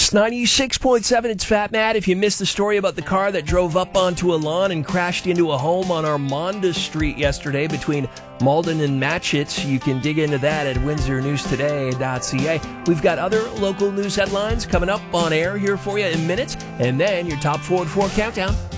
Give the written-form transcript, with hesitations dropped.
It's 96.7. It's Fat Matt. If you missed the story about the car that drove up onto a lawn and crashed into a home on Armanda Street yesterday between Malden and Matchett, you can dig into that at windsornewstoday.ca. We've got other local news headlines coming up on air here for you in minutes, and then your top 4 at 4 countdown.